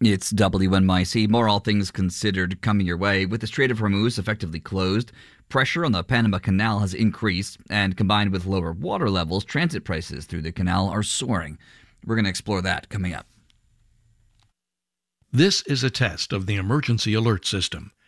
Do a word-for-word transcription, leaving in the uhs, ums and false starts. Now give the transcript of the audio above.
It's W N Y C. More All Things Considered coming your way. With the Strait of Hormuz effectively closed, pressure on the Panama Canal has increased, and combined with lower water levels, transit prices through the canal are soaring. We're going to explore that coming up. This is a test of the emergency alert system.